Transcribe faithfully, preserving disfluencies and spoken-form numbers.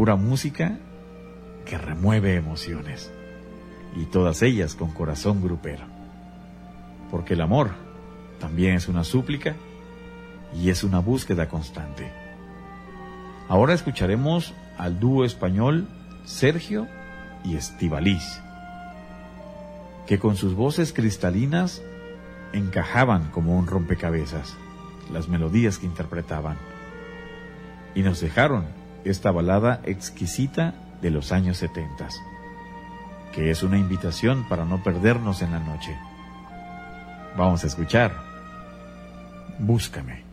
pura música que remueve emociones, y todas ellas con corazón grupero. Porque el amor también es una súplica y es una búsqueda constante. Ahora escucharemos al dúo español Sergio y Estíbaliz, que con sus voces cristalinas encajaban como un rompecabezas las melodías que interpretaban, y nos dejaron esta balada exquisita de los años setentas, que es una invitación para no perdernos en la noche. Vamos a escuchar Búscame.